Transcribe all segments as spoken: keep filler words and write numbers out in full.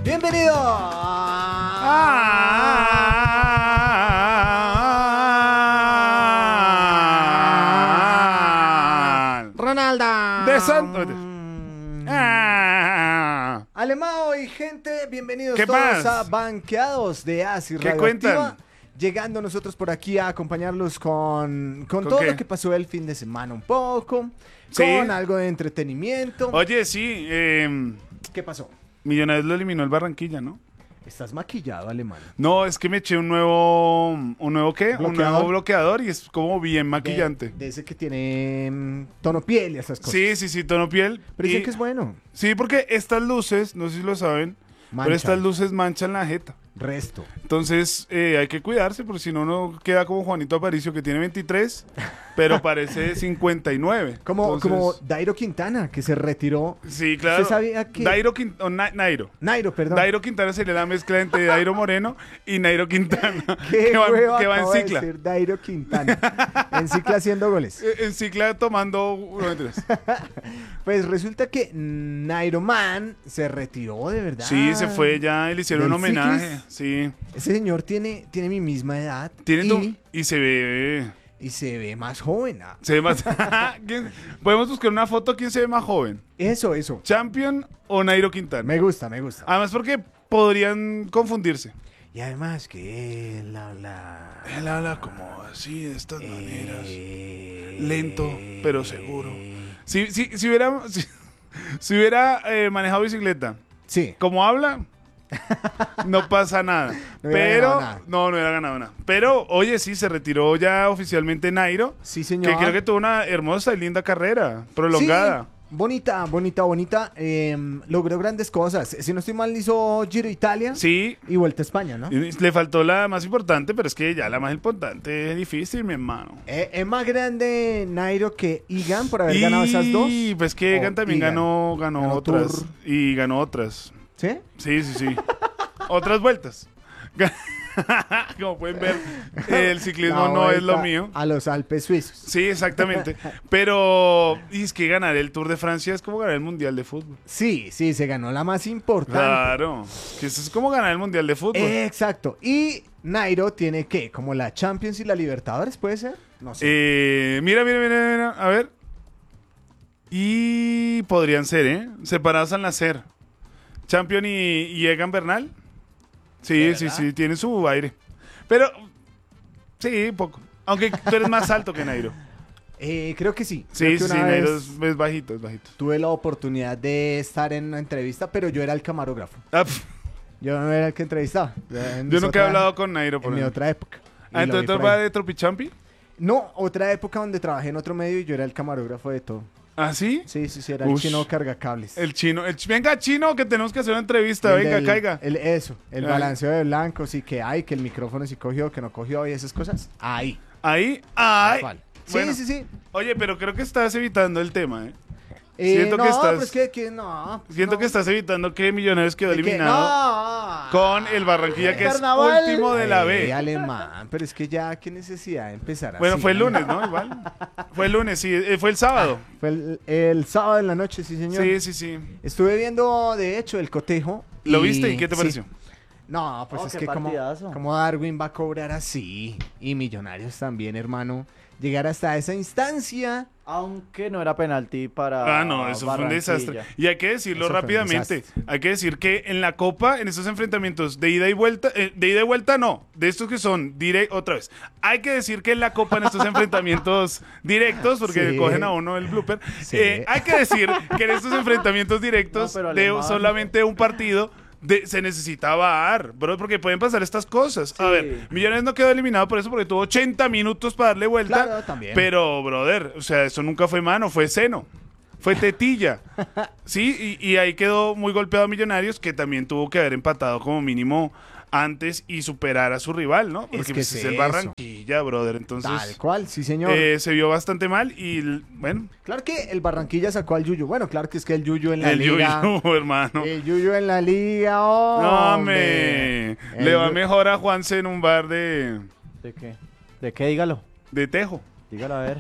Bienvenido. Ah, Ronaldo. de Santos. Ah, Alemao y gente, bienvenidos ¿Qué todos más? a Banqueados de Así ¿Qué Radioactiva. cuentan? Llegando nosotros por aquí a acompañarlos con, con, ¿Con todo qué? lo que pasó el fin de semana un poco, Sí. con algo de entretenimiento. Oye, sí, eh, ¿Qué pasó? Millonarios lo eliminó el Barranquilla, ¿no? Estás maquillado, alemán. No, es que me eché un nuevo, ¿un nuevo qué? Un ¿Bloqueador? nuevo bloqueador y es como bien De, maquillante. de ese que tiene mm, tono piel y esas cosas. Sí, sí, sí, tono piel. Pero dicen Y- que es bueno. Sí, porque estas luces, no sé si lo saben, pero Manchan. estas luces manchan la jeta. Resto. Entonces eh, hay que cuidarse porque si no uno queda como Juanito Aparicio que tiene veintitrés, pero parece cincuenta y nueve. Como, Entonces, como Dairo Quintana, que se retiró. Sí, claro. ¿Usted sabía que- Dairo Quintana, o Na- Nairo. Nairo, perdón. Dairo Quintana sería la mezcla entre Dairo Moreno y Nairo Quintana. ¿Qué que va, hueva que va en acabo de cicla. decir Dairo Quintana. En cicla haciendo goles. Eh, En cicla tomando... no, mentiras. Pues resulta que Nairo Man se retiró de verdad. Sí, se fue ya y le hicieron un ¿Del homenaje. ciclis? Sí. Ese señor tiene, tiene mi misma edad. Tiene y, tu- y se ve... y se ve más joven. Ah, Se ve más... ¿Quién- Podemos buscar una foto. ¿Quién se ve más joven? Eso, eso. ¿Champion o Nairo Quintana? Me gusta, me gusta. Además porque podrían confundirse. Y además que él habla... Él habla como así, de estas maneras. eh, Lento, pero seguro. Si, si, si hubiera, si, si hubiera eh, manejado bicicleta, Sí. como habla, no pasa nada. No hubiera Pero, ganado nada. no, no hubiera ganado nada. Pero, oye, sí, se retiró ya oficialmente Nairo. Sí, señor. Que creo que tuvo una hermosa y linda carrera, prolongada. Sí, bonita, bonita, bonita. Eh, logró grandes cosas. Si no estoy mal, hizo Giro Italia Sí, y Vuelta a España, ¿no? y le faltó la más importante, pero es que ya la más importante es difícil, mi hermano. Eh, es más grande Nairo que Egan por haber ganado esas dos. Y pues que O Egan también Egan. ganó, ganó, Ganó otras. Tour. Y ganó otras. ¿Sí? Sí, sí, sí. Otras vueltas. Como pueden ver, el ciclismo La no es lo vuelta mío. A los Alpes suizos. Sí, exactamente. Pero y es que ganar el Tour de Francia es como ganar el Mundial de Fútbol. Sí, sí, se ganó la más importante. Claro. Que eso es como ganar el Mundial de Fútbol. Exacto. Y Nairo tiene ¿qué? Como la Champions y la Libertadores, ¿puede ser? No sé. Eh, mira, mira, mira, mira. A ver. Y podrían ser, ¿eh? Separados al nacer. Champion y, y Egan Bernal. Sí, ¿De sí, verdad? sí, tiene su aire. Pero, sí, poco. Aunque tú eres más alto que Nairo. Eh, creo que sí. Sí, Creo que sí, sí, una Nairo vez es, es bajito, es bajito. tuve la oportunidad de estar en una entrevista, pero yo era el camarógrafo. Ah, pf, Yo no era el que entrevistaba. En yo mis nunca he otra- hablado con Nairo. Por En mi ejemplo. otra época. Y Ah, lo vi entonces por va ahí. de Tropichampi. No, otra época donde trabajé en otro medio y yo era el camarógrafo de todo. ¿Ah, sí? Sí, sí, sí, era el Ush. chino cargacables. El chino. el ch- venga, chino, que tenemos que hacer una entrevista. El Venga, del- caiga. el- eso, el Ay. balanceo de blancos y que hay, que el micrófono sí cogió, que no cogió y esas cosas. Ahí. Ahí. Ay. Tal cual. Sí, Bueno. sí, sí. Oye, pero creo que estás evitando el tema, ¿eh? Eh, Siento no, que estás- pero es que, que no. Siento no. que estás evitando que Millonarios quedó ¿De qué? eliminado No. con el Barranquilla, que Carnaval. es último de la Ay, B. alemán, pero es que ya, qué necesidad de empezar Bueno, así, fue el ¿no? lunes, ¿no? Igual. Fue el lunes, sí. eh, Fue el sábado. Fue el, el sábado en la noche, sí, señor. Sí, sí, sí. Estuve viendo, de hecho, el cotejo. ¿Lo viste y qué te sí. pareció? No, pues Oh, es qué que como, partidazo. como Darwin va a cobrar así. Y Millonarios también, hermano. Llegar hasta esa instancia. Aunque no era penalti para Ah, no, eso fue un desastre. Barranquilla. Y hay que decirlo Eso fue un rápidamente. desastre. Hay que decir que en la Copa, en estos enfrentamientos de ida y vuelta, eh, de ida y vuelta no, de estos que son directos, otra vez. Hay que decir que en la Copa, en estos enfrentamientos directos, porque Sí. cogen a uno el blooper, Sí. eh, hay que decir que en estos enfrentamientos directos No, pero de alemán. solamente un partido, de- se necesitaba V A R, bro, porque pueden pasar estas cosas. A Sí. ver, Millonarios no quedó eliminado por eso, porque tuvo ochenta minutos para darle vuelta. Claro, también. Pero, brother, o sea, eso nunca fue mano, fue seno. Fue tetilla. Sí, y, y ahí quedó muy golpeado Millonarios, que también tuvo que haber empatado como mínimo antes y superar a su rival, ¿no? Porque Es que pues, es es el eso. Barranquilla, brother. Tal Entonces, cual, sí, señor. eh, se vio bastante mal y, l- bueno, Claro que el Barranquilla sacó al Yuyu. Bueno, claro que es que el Yuyu en la el liga. Yuyu, hermano. El Yuyu en la liga, oh, No, me El le va Yu- mejor a Juanse en un bar de, ¿De qué? ¿De qué? Dígalo. de Tejo. Dígalo a ver.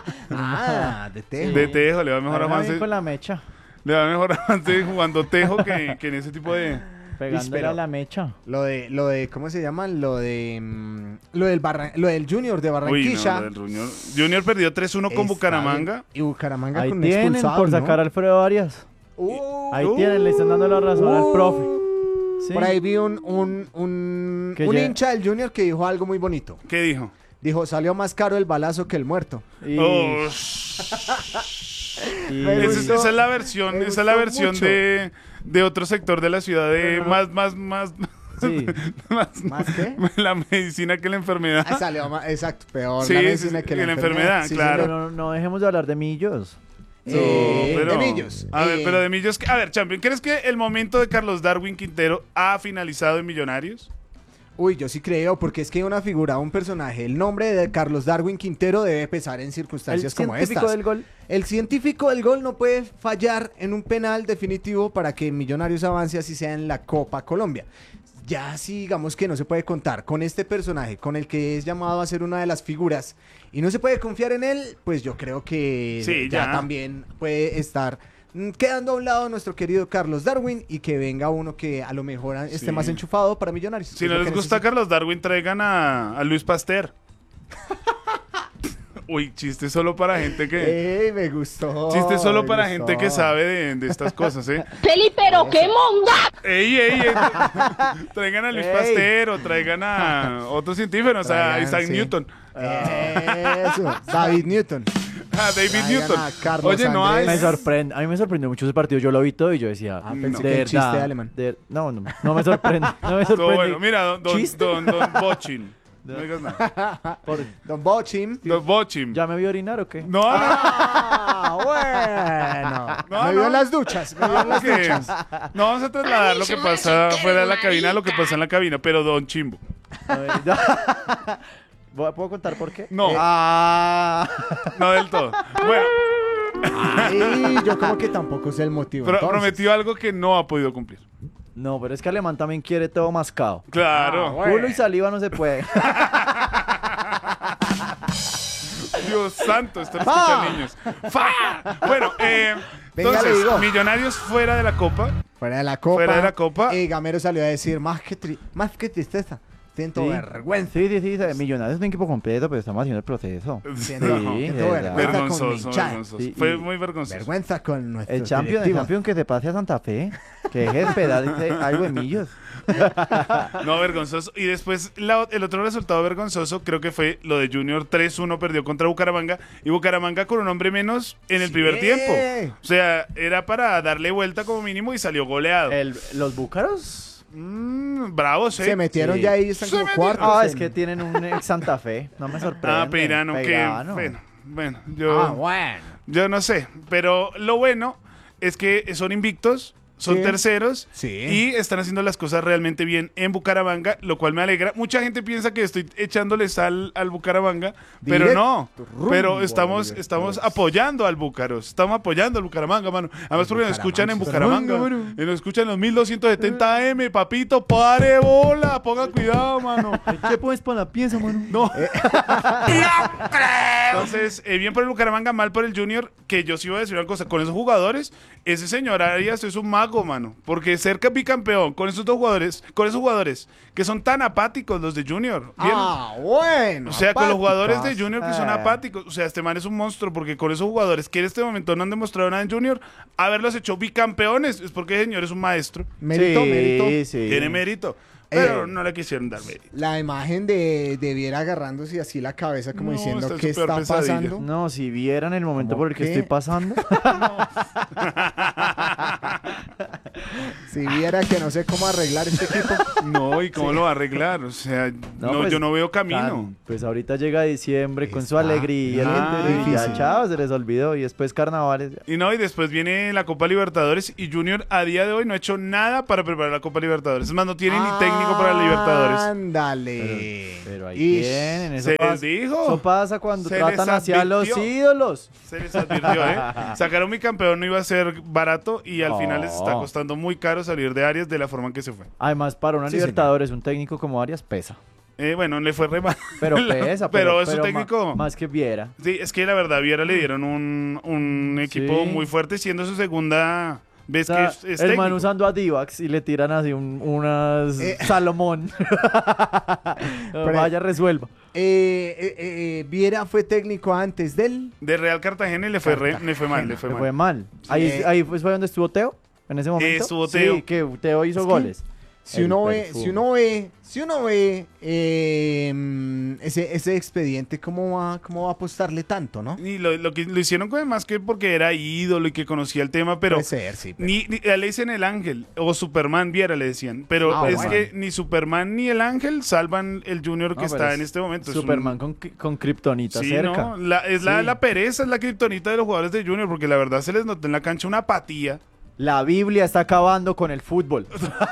Ah, de Tejo. De Tejo, le va mejor a Ahora bien Juanse. con la mecha. Le va mejor a Juanse jugando Tejo que, que en ese tipo de, Pegándole pero- a la mecha. Lo de, lo de, ¿cómo se llama? Lo de, mm, lo del Barra- lo del Junior de Uy, no, Barranquilla. lo del Junior. Junior perdió tres uno con Está Bucaramanga. bien. Y Bucaramanga Ahí con un tienen expulsado, por ¿no? sacar a Alfredo Arias. Uh, Ahí tienen, le están dando la razón al profe. Sí. Por ahí vi un, un, un, Que un ya- hincha del Junior que dijo algo muy bonito. ¿Qué dijo? Dijo, salió más caro el balazo que el muerto. Y, Oh, y- Me esa, es- gustó- esa es la versión, me esa es la gustó versión mucho. de, de otro sector de la ciudad de más, más, más, sí. más, ¿Más qué? la medicina que la enfermedad. Ah, salió más, exacto, peor Sí, la sí, medicina sí, que la, que la enfermedad, Sí, claro. Pero no, no dejemos de hablar de Millos. No, Eh, pero- de Millos. A ver, Eh, pero de Millos. A ver, Champion, ¿crees que el momento de Carlos Darwin Quintero ha finalizado en Millonarios? Uy, yo sí creo, porque es que una figura, un personaje, el nombre de Carlos Darwin Quintero debe pesar en El circunstancias como científico estas. del gol. El científico del gol no puede fallar en un penal definitivo para que Millonarios avance así sea en la Copa Colombia. Ya sí, digamos que no se puede contar con este personaje, con el que es llamado a ser una de las figuras, y no se puede confiar en él, pues yo creo que Sí, ya ya. también puede estar mm, quedando a un lado nuestro querido Carlos Darwin y que venga uno que a lo mejor esté Sí. más enchufado para Millonarios. Si Es no lo les que gusta necesita. Carlos Darwin, traigan a, a Luis Pasteur. Uy, chiste solo para gente que... ¡Ey, me gustó! Chiste solo me para gustó. gente que sabe de, de estas cosas, ¿eh? Felipe, pero qué monda. ¡Ey, ey, ey! Traigan a Luis Ey. Pasteur o traigan a otros científicos, a Traigan, Isaac sí. Newton. Eso, David Newton. A David Traigan Newton. a Carlos Oye, no hay... Andrés. Me sorprende, a mí me sorprendió mucho ese partido. Yo lo vi todo y yo decía, Ah, pensé de que el verdad, chiste alemán. de- no, no, no me sorprende. No me Todo sorprende. bueno. Mira, don, don, ¿Chiste? don, don Bochin. No digas nada. Por- Don Bochim. Don Bochin. ¿Ya me vio orinar o qué? No, no. Ah, bueno. No, me vio no. en las duchas. Me vio en las ¿Qué? duchas. No vamos a trasladar lo que pasa fuera de la cabina a lo que pasa en la cabina, pero Don Chimbo. A ver, ya. ¿Puedo contar por qué? No. Ah. No del todo. Bueno, Ay, yo como que tampoco sé el motivo. pero entonces. prometió algo que no ha podido cumplir. No, pero es que Alemán también quiere todo mascado. Claro. Ah, bueno. Culo y saliva no se puede. Dios santo, esto lo ¡Fa! escuchan niños. ¡Fa! Bueno, eh, Venga, le entonces, digo. Millonarios fuera de la Copa. Fuera de la copa. Fuera de la copa. Y Gamero salió a decir, más que, tri- más que tristeza, siento Sí. vergüenza. Sí, sí, sí. Millonarios es un equipo completo, pero estamos haciendo el proceso. Siento, Sí, siento de vergüenza verdad. con mi Vergonzoso, hinchada. vergonzoso. Sí, Fue y- muy vergonzoso. Vergüenza con nuestro El champion, el champion que se pase a Santa Fe. Que deje de esperar ese- algo de millos. No, vergonzoso. Y después la- el otro resultado vergonzoso creo que fue lo de Junior tres uno perdió contra Bucaramanga y Bucaramanga con un hombre menos en el Sí. primer tiempo. O sea, era para darle vuelta como mínimo y salió goleado. El- los búcaros. Mm, bravo, sí. Se metieron Sí. ya ahí y están Se como metieron. cuartos. Ah, en- es que tienen un ex Santa Fe. No me sorprende. Ah, Peirano, que Peirano. bueno, bueno, yo, Ah, bueno. yo no sé, pero lo bueno es que son invictos, son Sí. terceros Sí. y están haciendo las cosas realmente bien en Bucaramanga, lo cual me alegra. Mucha gente piensa que estoy echándole sal al Bucaramanga, pero no. Directo rumbo Pero a estamos, Libertadores. estamos apoyando al Búcaros, estamos apoyando al Bucaramanga, mano. Además porque nos escuchan en Bucaramanga, Bucaramanga, y nos escuchan en los mil doscientos setenta A M, papito, pare bola, ponga cuidado, mano. ¿Qué pones para la pieza, mano? No. Entonces, eh, bien por el Bucaramanga, mal por el Junior, que yo sí voy a decir una cosa, con esos jugadores, ese señor Arias es un mago, mano, porque ser bicampeón con esos dos jugadores, con esos jugadores que son tan apáticos los de Junior, ¿vieron? Ah, bueno. O sea, con los jugadores de apáticos. Junior que son Eh. apáticos. O sea, este man es un monstruo porque con esos jugadores que en este momento no han demostrado nada en Junior, haberlos hecho bicampeones es porque el señor es un maestro. Mérito, sí, mérito. sí. Tiene mérito. Pero Eh. no le quisieron dar mérito. La imagen de, de Viera agarrándose así la cabeza como No, diciendo esta es qué su está peor pesadilla. pasando. No, si vieran el momento ¿Cómo por el que qué? estoy pasando. Si viera que no sé cómo arreglar este equipo. No, ¿y cómo lo va a arreglar? O sea, no, pues, yo no veo camino. tan- Pues ahorita llega diciembre con su Está alegría. bien y ya, difícil. chao, se les olvidó. Y después carnavales. Y no, y después viene la Copa Libertadores y Junior a día de hoy no ha hecho nada para preparar la Copa Libertadores. Es más, no tiene ni técnico para la Libertadores. Ándale. Pero, pero ahí Ish. tienen. Eso Se les pasa, dijo. eso pasa cuando Se tratan les hacia los advirtió. ídolos. Se les advirtió, ¿eh? Sacaron mi campeón no iba a ser barato y al final les está Oh. costando muy caro salir de Arias de la forma en que se fue. Además, para una Sí, Libertadores, un técnico como Arias pesa. Eh, bueno, le fue re mal. Pero pesa, pero, pero, es un pero técnico. ma- más que Viera. Sí, es que la verdad, Viera le dieron un, un equipo Sí. muy fuerte, siendo su segunda, ves O sea, que es, es el man técnico. usando a Divax y le tiran así un, unas Eh. Salomón. Vaya, resuelva. Eh, eh, eh, Viera fue técnico antes del... De Real Cartagena y le fue, re- le fue mal, le fue Le mal. fue mal. Ahí, Sí. ahí fue fue donde estuvo Teo, en ese momento. estuvo Teo. Sí, que Teo hizo Es que- goles. Si El uno ve, perfume. si uno ve, si uno ve eh, mm, ese, ese expediente, ¿cómo va, cómo va a apostarle tanto, no? Y lo, lo que lo hicieron con más que porque era ídolo y que conocía el tema, pero Puede ser, sí. pero- ni, ni le dicen el ángel o Superman Viera le decían, pero Ah, es bueno. que ni Superman ni el ángel salvan el Junior que No, pero está es en este momento. Es un- Superman con, con Kryptonita Sí, cerca. ¿no? La- es la, Sí. la pereza, es la kriptonita de los jugadores de Junior, porque la verdad se les notó en la cancha una apatía. La Biblia está acabando con el fútbol.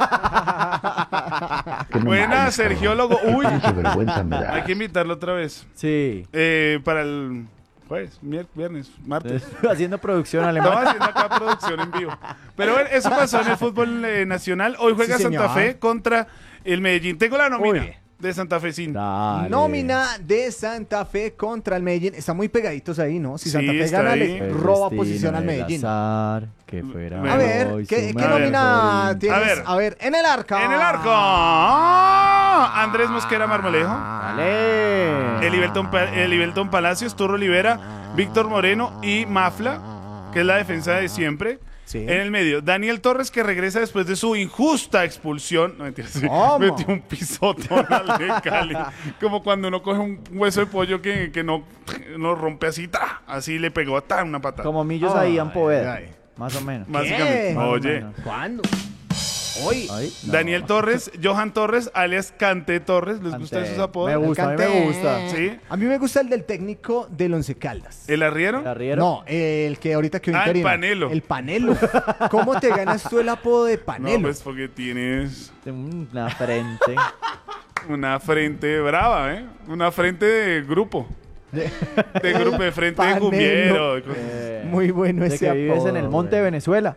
Que no Buena, mames, Sergiólogo. Uy, cabrón. Qué vergüenza me da. hay que invitarlo otra vez. Sí. Eh, para el jueves, mier- viernes, martes. Haciendo producción Estamos alemana. haciendo acá producción en vivo. Pero bueno, eso pasó en el fútbol eh, nacional. Hoy juega Sí, Santa señor. Fe contra el Medellín. Tengo la nómina Uy. de Santa Fe sin. Dale. Nómina de Santa Fe contra el Medellín. Están muy pegaditos ahí, ¿no? Si Sí, Santa Fe está gana, ahí. le El roba destino posición al del Medellín. azar, que fuera A A ver, hoy ¿qué, su qué A ver. nómina mejor tienes? A ver. A ver, en el arco. En el arco. ¡Ah! Andrés Mosquera Marmolejo. Dale. Elivelton, Pa- Elivelton Palacios, Turro Olivera, Víctor Moreno y Mafla, que es la defensa de siempre. Sí. En el medio, Daniel Torres, que regresa después de su injusta expulsión. No, mentira, sí, ¿Cómo? metió un pisotón al de Cali. Como cuando uno coge un hueso de pollo que, que no, no rompe así, ¡ta! Así le pegó ¡ta! Una patada. Como Millos Ay, ahí en Poveda. ay. Más o menos. Básicamente. ¿Qué? Más o Oye, menos. ¿Cuándo? Hoy. Ahí, no. Daniel Torres, Johan Torres, alias Cante Torres. ¿Les gusta Cante. esos apodos? Me gusta, a mí me Canté. gusta. Sí. A mí me gusta el del técnico del Once Caldas. ¿El arriero? ¿El arriero? No, el que ahorita quedó Ah, el interino. Panelo. El Panelo. ¿Cómo te ganas tú el apodo de No, Panelo? pues porque tienes Una frente. una frente brava, ¿eh? Una frente de grupo. De grupo, de frente de Panelo. cumbiero. de cosas. Eh, Muy bueno de ese que vives apodo, en el monte de güey. Venezuela.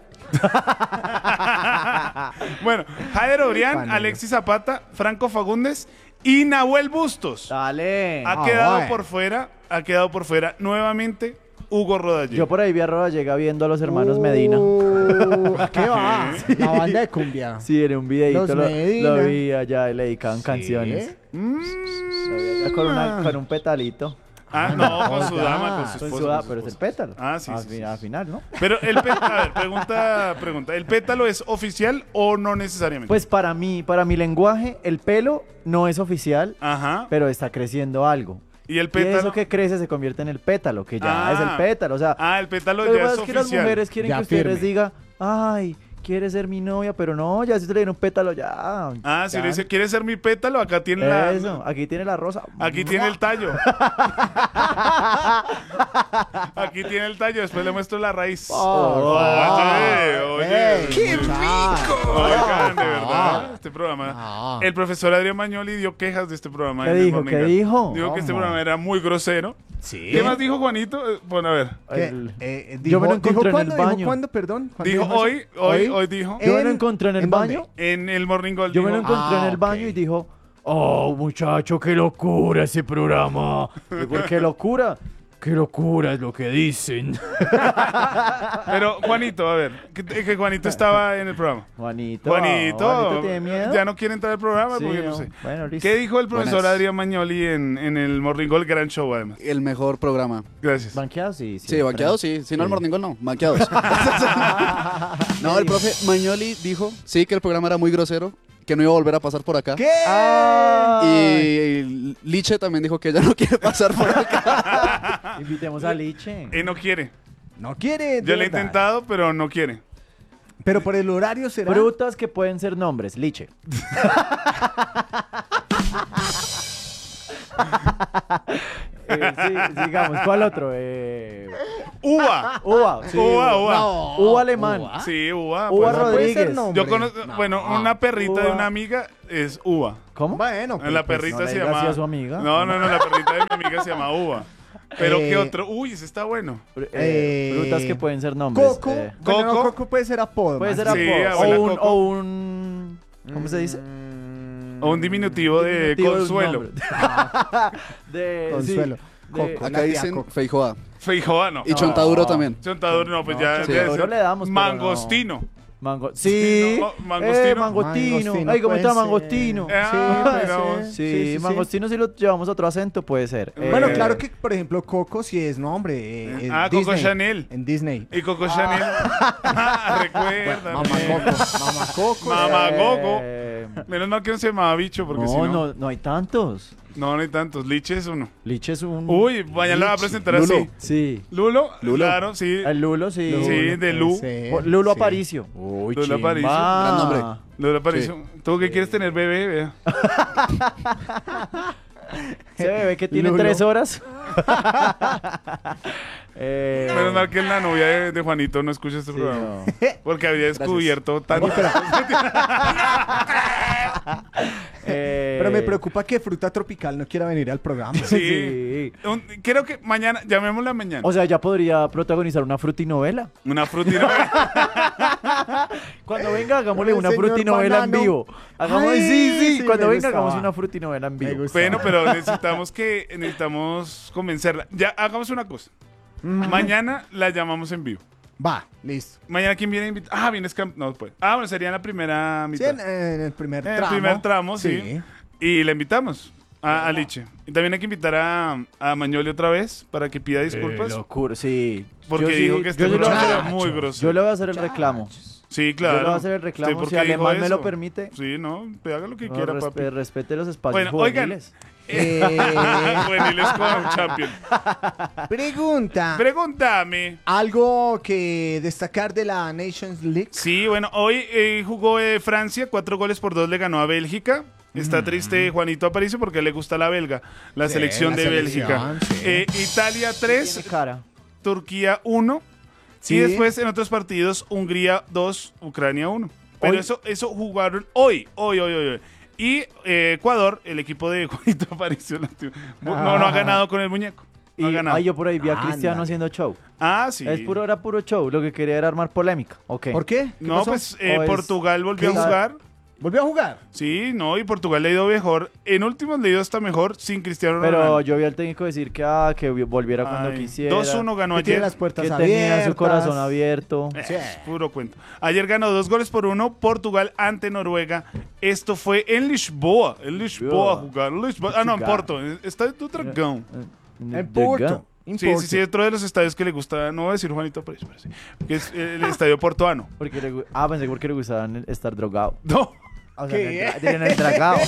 Bueno, Jader Orián, Panelo. Alexis Zapata, Franco Fagundes y Nahuel Bustos. Dale. Ha Ah, quedado bueno. por fuera, ha quedado por fuera nuevamente Hugo Rodallega. Yo por ahí vi a Roda llega viendo a los hermanos Medina. Uh, ¿Qué va? La banda de cumbia. Sí, en un videito Los lo, Medina. lo vi allá y le dedicaban Sí. canciones. Mm. Lo vi allá con, una- con un petalito. Ah, no, con su ya. dama, con su Con esposa. su- con su pero es el esposa. pétalo. Ah, sí, Al sí, fin- sí, Al sí. final, ¿no? Pero el pétalo, a ver, pregunta, pregunta. ¿El pétalo es oficial o no necesariamente? Pues para mí, para mi lenguaje, el pelo no es oficial, Ajá. pero está creciendo algo. ¿Y el Y pétalo? eso que crece se convierte en el pétalo, que ya Ah. es el pétalo. O sea, Ah, el pétalo lo que ya pasa es es que las oficial. mujeres quieren Ya que usted les firme. diga, ay, quiere ser mi novia, pero no, ya si usted le dieron un pétalo, ya. Ah, si ya. le dice, ¿quieres ser mi pétalo? Acá tiene la... Eso, aquí tiene la rosa. Aquí tiene el tallo. Aquí tiene el tallo, después le muestro la raíz. Oh, oye, oye. ey, ¡Qué muchacho. Oigan, de verdad, este programa. Ah. El profesor Adrián Magnoli dio quejas de este programa. ¿Qué en el dijo? Morning ¿Qué Gag. dijo? Dijo que este ¿Cómo? programa era muy grosero. Sí. ¿Qué más dijo Juanito? Eh, Bueno, a ver. ¿Qué? El- Eh, Yo me lo dijo- encontré dijo en el cuándo, dijo baño. cuándo, perdón. ¿Cuándo Dijo eso? hoy, hoy, hoy dijo. Yo me lo ¿En- encontré en el en dónde? baño. En el Morning Gold Yo me lo dijo, encontré Ah, en el ok. baño y dijo, oh, muchacho, qué locura ese programa. Digo, ¿qué locura? Qué locura es lo que dicen. Pero Juanito, a ver, que, que Juanito estaba en el programa. Juanito. Juanito, ¿Juanito tiene miedo? ya no quiere entrar al programa Sí, porque no no. sé. Bueno, listo. ¿Qué dijo el profesor Buenas. Adrián Magnoli en, en el Morning Gold Gran Show, además? El mejor programa. Gracias. ¿Banqueado? Sí, sí. Sí, banqueados sí. Si no, el Sí. Morning Gold no. Banqueados. No, el profe Magnoli dijo, sí, que el programa era muy grosero, que no iba a volver a pasar por acá. ¿Qué? Ah, Y Liche también dijo que ella no quiere pasar por acá. invitemos a Liche. Y no quiere. No quiere. de Yo le he verdad. intentado, pero no quiere. Pero por el horario será. Frutas que pueden ser nombres, Liche. Eh, sí, digamos, ¿cuál otro? Eh, Uva. uva, sí, Uva, uva. No, Uva alemán. uva. Sí, uva. Uva pues. No puede ser Rodríguez. nombre. Yo conozco, No. bueno, una perrita de Uva. una amiga es uva. ¿Cómo? Bueno, pero la pues, perrita no le se diga llama. así a su amiga. No, no, no, la perrita de mi amiga se llama uva. Pero Eh, qué otro. Uy, ese está bueno. Eh, Eh, frutas que pueden ser nombres. Coco. eh, Bueno, no, Coco. Coco puede ser apodo. puede más ser Sí, apodo. abuela o, un, Coco. o un... ¿Cómo se dice? Mm, O un diminutivo de Diminutivo un consuelo. nombre. de, Consuelo. sí, de- Coco. Acá La tía dicen Coco. Feijoa. Feijoa no. Y Chontaduro también. Chontaduro no, pues No, ya. Chontaduro debe ser le damos, pero Mangostino. Mango. Sí, Sí, no, mangostino. Eh, mangostino. Mangostino Ay, ¿cómo puede está ser. mangostino? Ah, Sí, puede mira vos. ser. Sí, Sí, sí, sí. mangostino si lo llevamos a otro acento puede ser. Bueno, Eh, claro que, por ejemplo, Coco sí es nombre. eh, en Ah, Coco Disney. Chanel. En Disney. Y Coco Chanel. Ah, recuerda. Mamá Coco. Mamá Coco. Mamá Coco. eh, Menos mal que no se llamaba bicho, porque si no, no. no, no hay tantos. No, no hay tantos. Liche es uno. Liche es un. Uy, mañana la va a presentar Lulo. así. Sí. Lulo, Lulo. claro, sí. El Lulo, sí. Sí, de Lu. Sí, O- Lulo sí. Aparicio. Uy, Lulo chimba. Aparicio. Gran nombre. Lulo Aparicio. ¿Tú qué quieres tener, bebé? Vea. Ese bebé que tiene Lulo. tres horas. eh, Menos mal que la novia de, de Juanito no escucha este sí, programa. no. Porque habría descubierto tanto. Eh, Pero me preocupa que Fruta Tropical no quiera venir al programa. Sí. Sí. Un- creo que mañana, llamémosla mañana. O sea, ya podría protagonizar una frutinovela. Una frutina. Cuando venga, hagámosle El una señor frutinovela en Banano. vivo. Hagamos, Ay, sí, sí, sí, cuando me venga, hagamos gustaba. una frutinovela en Me vivo. gusta. Bueno, pero necesitamos que necesitamos convencerla. Ya, hagamos una cosa. Mañana la llamamos en vivo. Va, listo. Mañana, ¿quién viene a invitar? Ah, viene Scam. No, pues. Ah, bueno, sería en la primera Sí, mitad. en, en el primer En el tramo. primer tramo, sí. Y la invitamos a, a Liche. Y también hay que invitar a, a Mañoli otra vez para que pida disculpas. Eh, locura, sí. porque Yo sí- dijo que este yo sí le voy a programa hacer- era muy Muchachos. grosero. Yo le voy a hacer el reclamo. Sí, claro. Yo le voy a hacer el ¿Usted reclamo. por Si qué dijo Alemán me lo eso? permite. Sí, no, pues haga lo que No, quiera, respe- papi. respete los espacios Bueno, oigan. juveniles. Eh, Juveniles con Champion. pregunta. Pregúntame. ¿Algo que destacar de la Nations League? Sí, bueno, hoy eh, jugó eh, Francia, cuatro goles por dos le ganó a Bélgica. Está triste Juanito Aparicio porque le gusta la belga, la Sí, selección la de selección, Bélgica. sí. Eh, Italia tres, Tiene cara. Turquía uno. Sí. Y después en otros partidos, Hungría dos, Ucrania uno. Pero Hoy- eso, eso jugaron hoy, hoy, hoy, hoy. hoy. Y eh, Ecuador, el equipo de Juanito Aparicio, no, no ha ganado con el muñeco. No ha Y ganado. ah, yo por ahí vi a Ándale. Cristiano haciendo show. Ah, sí. Es puro, era puro show. Lo que quería era armar polémica. Ok. ¿Por qué? ¿Qué No, pasó? pues eh, ¿O es- Portugal volvió a qué? jugar. ¿Volvió a jugar? Sí, no, y Portugal le ha ido mejor. En últimos le ha ido hasta mejor sin Cristiano Pero Ronaldo. yo vi al técnico decir que, ah, que volviera cuando Ay, quisiera. dos uno ganó Que tiene ayer. las puertas Que abiertas. tenía su corazón abierto. Eh, Sí. Puro cuento. Ayer ganó dos goles por uno Portugal ante Noruega. Esto fue en Lisboa. En Lisboa jugar. Lisboa. Ah, no, en Porto. Estadio do Dragão. En Porto. En Sí, Porto. sí, sí, dentro de los estadios que le gusta, no voy a decir Juanito, pero pero sí, que es el estadio portuano. Porque le gu- ah, pensé que porque le gustaban estar drogado. No, O sea, ¿Qué? en el, dra- en el dragao.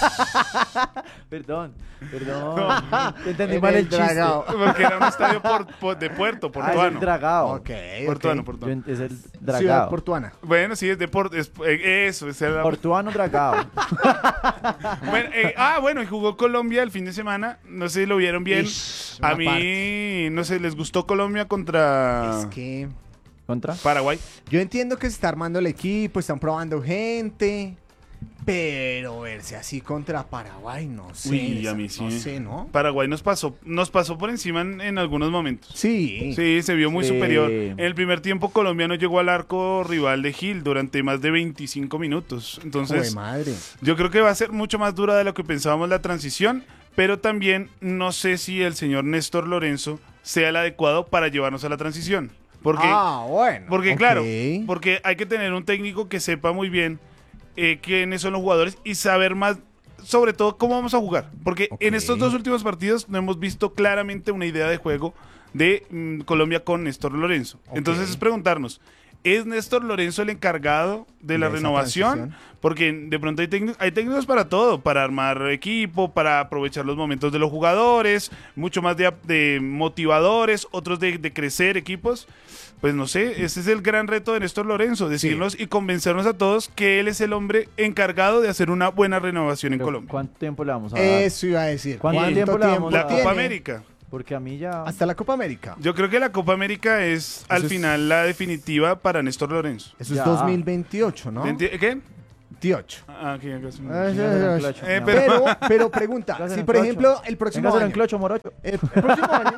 Perdón, perdón. Entendí En mal el el chiste. dragao. porque era un estadio por- por- de puerto, Ah, es portuano. el dragao. Ok, Portuano, ok. Yo portuano. en- es el Ciudad dragao. portuana. Bueno, sí, es de por, es- eh, eso, esa era la- Portuano dragao. Bueno, eh, ah, bueno, y jugó Colombia el fin de semana. No sé si lo vieron bien. Ish, A una mí, parte. no sé, ¿les gustó Colombia contra Es que ¿Contra? Paraguay? yo entiendo que se está armando el equipo, están probando gente, pero verse así contra Paraguay, no sé. Uy, a mí sí. No sé, ¿no? Paraguay nos pasó, nos pasó por encima en, en algunos momentos. Sí. Sí, se vio muy Sí. superior. En el primer tiempo Colombia no llegó al arco rival de Gil durante más de veinticinco minutos. Entonces, Jue madre. yo creo que va a ser mucho más dura de lo que pensábamos la transición, pero también no sé si el señor Néstor Lorenzo sea el adecuado para llevarnos a la transición. Porque, ah, bueno. porque Ok. claro, porque hay que tener un técnico que sepa muy bien eh, quiénes son los jugadores y saber más, sobre todo, cómo vamos a jugar. Porque Ok. en estos dos últimos partidos no hemos visto claramente una idea de juego de mm, Colombia con Néstor Lorenzo. Ok. Entonces es preguntarnos, ¿es Néstor Lorenzo el encargado de la De esa renovación? transición. Porque de pronto hay técnicos, hay técnicos para todo, para armar equipo, para aprovechar los momentos de los jugadores, mucho más de, de motivadores, otros de, de crecer equipos. Pues no sé, ese es el gran reto de Néstor Lorenzo, decirnos y convencernos a todos que él es el hombre encargado de hacer una buena renovación en Pero, Colombia. ¿cuánto tiempo le vamos a dar? Eso iba a decir. ¿Cuánto tiempo le vamos a La dar? tiene? Copa América. Porque a mí ya... Hasta la Copa América. Yo creo que la Copa América es al es- final la definitiva para Néstor Lorenzo. Eso Ya. es dos mil veintiocho, ¿no? ¿Enti- ¿Qué? veintiocho. Ah, aquí, acá es un- Ah, Véngase en sí, clocho, sí. Eh, mi pero- amor. Pero, pero pregunta, Véngase si en por clocho. ejemplo el próximo Véngase en año, clocho, morocho. el, el próximo año,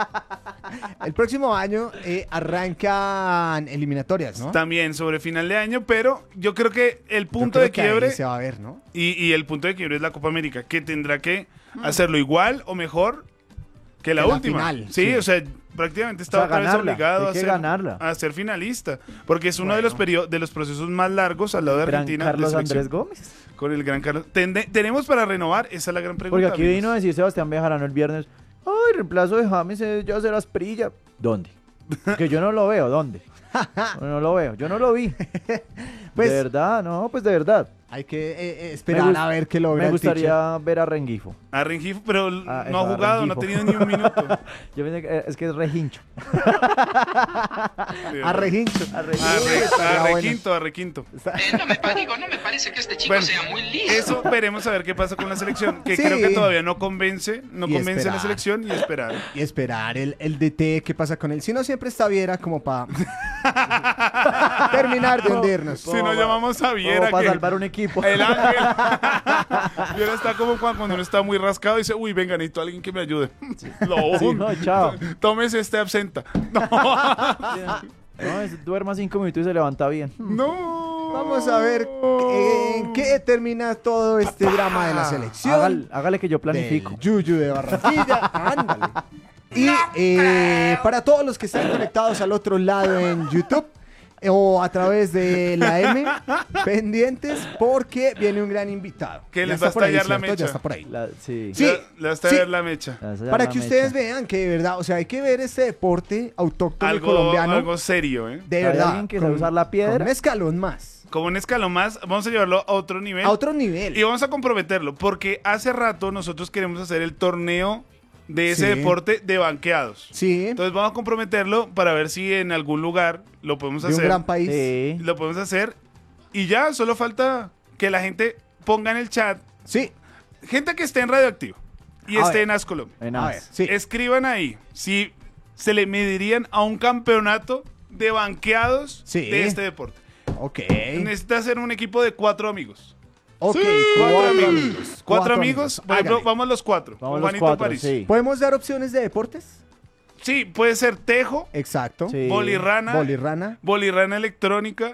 el próximo año eh, arrancan eliminatorias, ¿no? También sobre final de año, pero yo creo que el Yo punto creo de que ahí quiebre se va a ver, ¿no? y, y el punto de quiebre es la Copa América, que tendrá que hacerlo igual o mejor que la Que la última. final, sí, sí. o sea, prácticamente está O sea, otra vez ganarla, obligado hay a que ser, ganarla. a ser finalista, porque es uno de los perio- de los procesos más largos al lado de Gran Argentina. de Carlos selección. Andrés Gómez. Con el gran Carlos. Tende- ¿Tenemos para renovar? Esa es la gran pregunta. Porque aquí amigos. vino a decir Sebastián Bejarano el viernes, ay, reemplazo de James es ya será Asprilla. ¿Dónde? Que yo no lo veo, ¿dónde? No, no lo veo, yo no lo vi. Pues- de verdad, no, pues de verdad. Hay que eh, eh, Me esperar gust- a ver qué logra Me el gustaría ver a Rengifo. A Rengifo, pero l- Ah, no ha eso, a jugado, no ha Rengifo. tenido ni un minuto. Yo pensé que eh, es que es Regincho. teacher. A Regincho. A A, Regincho. re, Estaría a bueno. requinto, a requinto. Eh, no me pa- digo, no me parece que este chico Bueno, sea muy listo. eso veremos a ver qué pasa con la selección, que Sí. creo que todavía no convence, no Y convence esperar. la selección y esperar. Y esperar el, el D T, qué pasa con él. Si no, siempre está Viera como para terminar de hundirnos. Si no llamamos a Viera, para que salvar un equipo. el ángel. Viera está como cuando, cuando uno está muy rascado y dice, uy, venga, necesito a alguien que me ayude. Lo Sí, no, chao. Tómese este absenta. No. No, es- duerma cinco minutos y se levanta bien. No. Vamos a ver eh, en qué termina todo este drama de la selección. Hágale, hágale que yo planifico. Del Yuyu de Barranquilla. Ándale. Y eh, para todos los que están conectados al otro lado en YouTube eh, o a través de la M, pendientes porque viene un gran invitado. Que Ya les está va a por ahí, estallar la ¿cierto? mecha. Ya está por ahí. La- sí. Sí. Le, le hasta sí. ver la mecha. La- esa ya Para la que mecha. ustedes vean que de verdad, o sea, hay que ver este deporte autóctono y Algo, colombiano algo serio, ¿eh? de Hay verdad. alguien que sabe usar la piedra. con un escalón más. Como un escalón más, vamos a llevarlo a otro nivel. A otro nivel. Y vamos a comprometerlo, porque hace rato nosotros queremos hacer el torneo de ese Sí. deporte de banqueados. Sí, Entonces vamos a comprometerlo para ver si en algún lugar lo podemos de un hacer. gran país. Sí. Lo podemos hacer. Y ya, solo falta que la gente ponga en el chat, Sí, gente que esté en Radioactivo y A esté ver. en Ascolom. En a as. ver, sí. Escriban ahí si se le medirían a un campeonato de banqueados Sí. de este deporte. Ok. Necesita ser un equipo de cuatro amigos. Ok, Cuatro, cuatro amigos. amigos. Cuatro amigos. Por ejemplo, Hágale. vamos los cuatro. Vamos con los Juanito cuatro, París. sí. ¿Podemos dar opciones de deportes? Sí, puede ser tejo, Exacto. Sí. bolirrana, Bolirrana. bolirrana electrónica,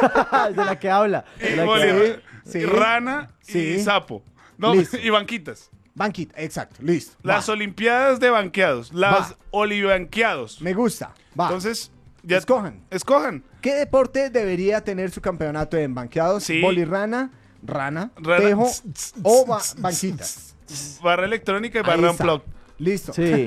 Es de la que habla. de y la que bolirra- habla. Sí. rana y Sí. sapo. No, Listo. y banquitas. Banquita, exacto, listo. Las Va. Olimpiadas de banqueados, las Va. olibanqueados. Me gusta. Va. Entonces, ya Escojan. Escojan. ¿Qué deporte debería tener su campeonato en banqueados? Sí. Bolirrana, rana, Rana. tejo o ba- banquitas. Barra electrónica y Ahí barra está. unplugged. Listo. Sí.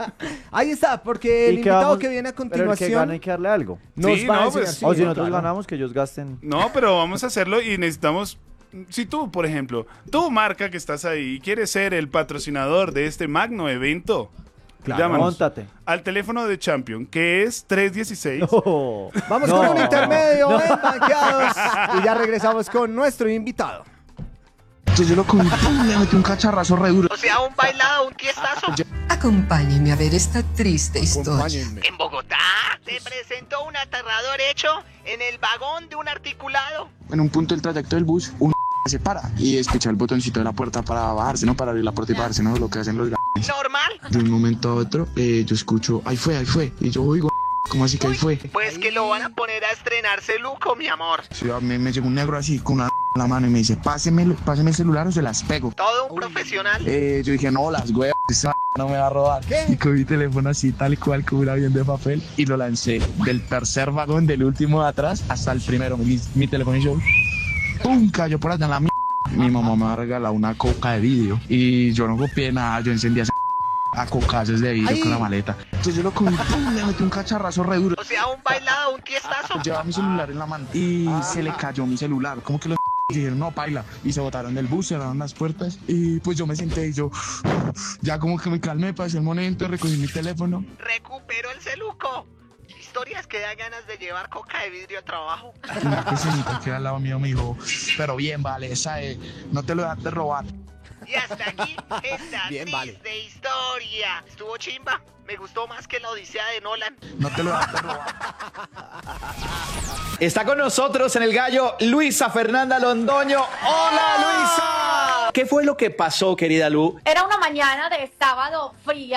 Ahí está, porque el ¿Y qué invitado vamos- que viene a Pero el que continuación gane hay que darle algo. nos Sí, va a no, enseñar. pues, sí, o si no, nosotros claro. ganamos, que ellos gasten. No, pero vamos a hacerlo y necesitamos. Si tú, por ejemplo, tú, marca que estás ahí y quieres ser el patrocinador de este magno evento, Claro. llámanos Móntate. al teléfono de Champion, que es tres dieciséis. No. Vamos No. con un intermedio en banqueados y ya regresamos con nuestro invitado. Entonces yo lo cogí, ¡pum! Le metí un cacharrazo re duro. O sea, un bailado, un tiestazo. Acompáñeme a ver esta triste historia. Acompáñenme. En Bogotá se presentó un aterrador hecho en el vagón de un articulado. En un punto del trayecto del bus, un se para y escucha el botoncito de la puerta para bajarse, ¿no? Para abrir la puerta y bajarse, ¿no? Lo que hacen los g***. Normal. De un momento a otro, eh, yo escucho, ahí fue, ahí fue. Y yo oigo, ¿cómo así que ahí fue? Pues que lo van a poner a estrenarse Luco, mi amor. Sí, me, me llegó un negro así con una en la mano y me dice, páseme, páseme el celular o se las pego. Todo un profesional. Eh, yo dije, no, las huevas, esa no me va a robar. ¿Qué? Y cogí mi teléfono así, tal y cual, con un avión de papel, y lo lancé del tercer vagón, del último de atrás, hasta el primero. Mi, mi teléfono hizo, ¡pum! Cayó por allá en la mierda. Mi mamá me ha regalado una coca de vidrio, y yo no copié nada, yo encendí esa a cocazos de vidrio Ay. con la maleta. Entonces yo lo cogí, ¡pum! Le metí un cacharrazo re duro. O sea, un bailado, un tiestazo. Llevaba mi celular en la mano y se le cayó mi celular. Como que los dijeron, no, paila. Y se botaron del bus, cerraron las puertas. Y pues yo me senté y yo, ya como que me calmé, pasé el momento, recogí mi teléfono. Recupero el celuco. Historias que dan ganas de llevar coca de vidrio al trabajo. Y una pecenita que al lado mío me dijo, pero bien, vale, esa es, no te lo dejaste robar. Y hasta aquí esta Bien, triste vale. historia. Estuvo chimba. Me gustó más que la odisea de Nolan. No te lo dejaste robar. Está con nosotros en el gallo Luisa Fernanda Londoño. ¡Hola, Luisa! ¿Qué fue lo que pasó, querida Lu? Era una mañana de sábado fría.